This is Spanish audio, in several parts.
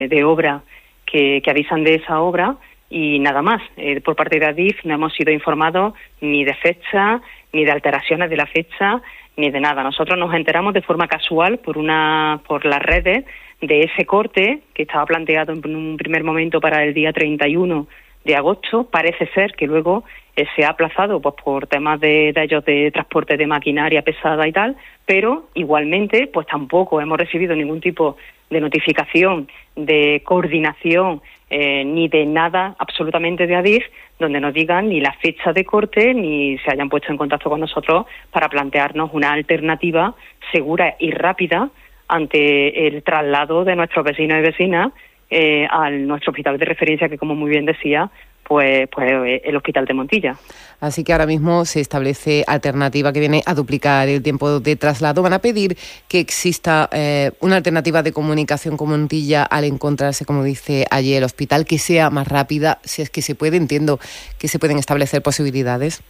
de obra que avisan de esa obra y nada más. Por parte de Adif no hemos sido informados ni de fecha, ni de alteraciones de la fecha, ni de nada. Nosotros nos enteramos de forma casual por las redes de ese corte que estaba planteado en un primer momento para el día 31 de agosto. Parece ser que luego se ha aplazado pues por temas de ellos de transporte de maquinaria pesada y tal, pero igualmente pues tampoco hemos recibido ningún tipo de notificación, de coordinación, ni de nada absolutamente de Adif, donde nos digan ni la fecha de corte ni se hayan puesto en contacto con nosotros para plantearnos una alternativa segura y rápida ante el traslado de nuestros vecinos y vecinas a nuestro hospital de referencia, que como muy bien decía, pues el Hospital de Montilla. Así que ahora mismo se establece alternativa que viene a duplicar el tiempo de traslado. ¿Van a pedir que exista una alternativa de comunicación con Montilla al encontrarse, como dice allí, el hospital, que sea más rápida? Si es que se puede, entiendo que se pueden establecer posibilidades.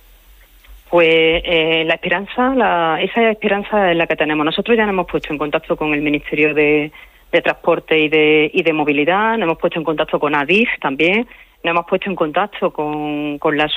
Pues esa esperanza es la que tenemos. Nosotros ya nos hemos puesto en contacto con el Ministerio de Transporte y de Movilidad, nos hemos puesto en contacto con Adif también, nos hemos puesto en contacto con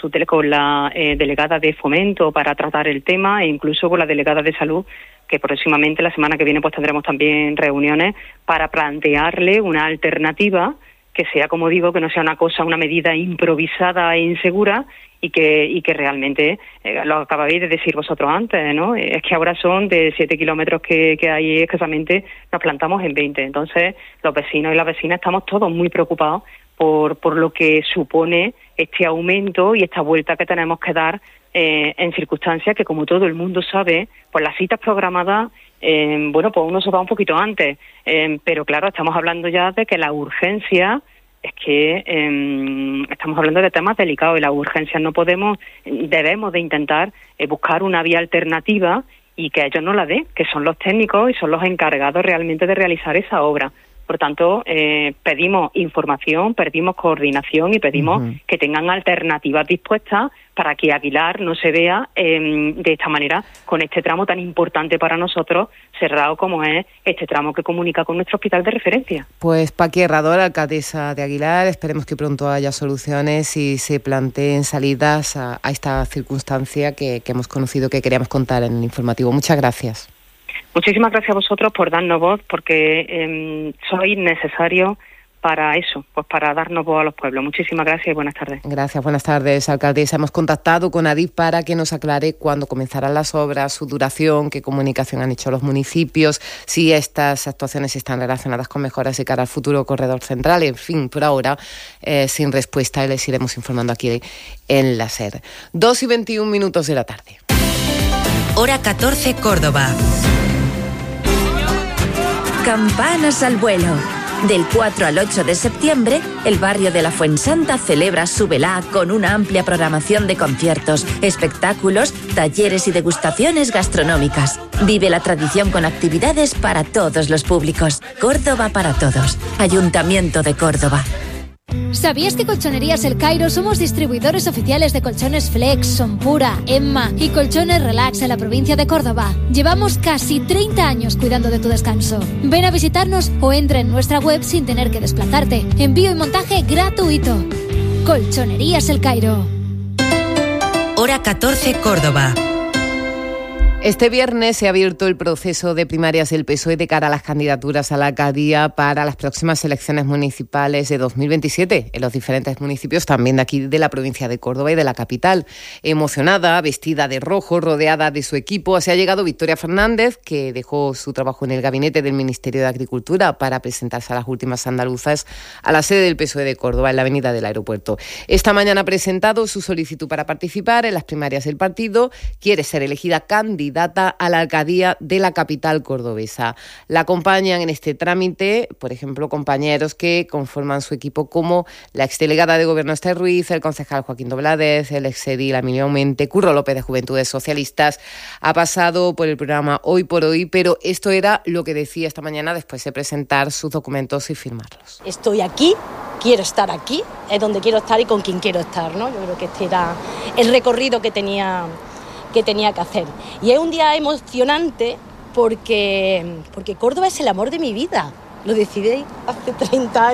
la delegada de Fomento para tratar el tema e incluso con la delegada de Salud, que próximamente la semana que viene pues tendremos también reuniones para plantearle una alternativa que sea, como digo, que no sea una medida improvisada e insegura y que realmente, lo acabáis de decir vosotros antes, ¿no? Es que ahora son de 7 kilómetros que hay escasamente, nos plantamos en 20. Entonces, los vecinos y las vecinas estamos todos muy preocupados por lo que supone este aumento y esta vuelta que tenemos que dar en circunstancias que, como todo el mundo sabe, pues las citas programadas, pues uno se va un poquito antes, pero claro, estamos hablando ya de que la urgencia es que estamos hablando de temas delicados y las urgencias debemos de intentar buscar una vía alternativa y que ellos no la den, que son los técnicos y son los encargados realmente de realizar esa obra. Por tanto, pedimos información, pedimos coordinación y pedimos que tengan alternativas dispuestas para que Aguilar no se vea de esta manera con este tramo tan importante para nosotros, cerrado como es este tramo que comunica con nuestro hospital de referencia. Pues Paqui Herrador, alcaldesa de Aguilar, esperemos que pronto haya soluciones y se planteen salidas a esta circunstancia que hemos conocido, que queríamos contar en el informativo. Muchas gracias. Muchísimas gracias a vosotros por darnos voz, porque sois necesarios para eso, pues para darnos voz a los pueblos. Muchísimas gracias y buenas tardes. Gracias, buenas tardes, alcaldesa. Hemos contactado con Adif para que nos aclare cuándo comenzarán las obras, su duración, qué comunicación han hecho los municipios, si estas actuaciones están relacionadas con mejoras de cara al futuro corredor central. En fin, por ahora, sin respuesta, y les iremos informando aquí en la SER. 2:21 de la tarde. Hora 14, Córdoba. Campanas al vuelo. Del 4 al 8 de septiembre, el barrio de la Fuensanta celebra su velá con una amplia programación de conciertos, espectáculos, talleres y degustaciones gastronómicas. Vive la tradición con actividades para todos los públicos. Córdoba para todos. Ayuntamiento de Córdoba. ¿Sabías que Colchonerías El Cairo somos distribuidores oficiales de colchones Flex, Sonpura, Emma y colchones Relax en la provincia de Córdoba? Llevamos casi 30 años cuidando de tu descanso. Ven a visitarnos o entra en nuestra web sin tener que desplazarte. Envío y montaje gratuito. Colchonerías El Cairo. Hora 14, Córdoba. Este viernes se ha abierto el proceso de primarias del PSOE de cara a las candidaturas a la alcaldía para las próximas elecciones municipales de 2027 en los diferentes municipios, también de aquí de la provincia de Córdoba y de la capital. Emocionada, vestida de rojo, rodeada de su equipo, se ha llegado Victoria Fernández, que dejó su trabajo en el gabinete del Ministerio de Agricultura para presentarse a las últimas andaluzas a la sede del PSOE de Córdoba, en la avenida del Aeropuerto. Esta mañana ha presentado su solicitud para participar en las primarias del partido. Quiere ser elegida candidata a la alcaldía de la capital cordobesa. La acompañan en este trámite, por ejemplo, compañeros que conforman su equipo, como la exdelegada de Gobierno Esther Ruiz, el concejal Joaquín Dobladez, el exedil Emilio Aumente, Curro López de Juventudes Socialistas. Ha pasado por el programa Hoy por Hoy, pero esto era lo que decía esta mañana después de presentar sus documentos y firmarlos. Estoy aquí, quiero estar aquí, es donde quiero estar y con quien quiero estar, ¿no? Yo creo que este era el recorrido que tenía que hacer. Y es un día emocionante porque Córdoba es el amor de mi vida. lo decidí hace 30 años.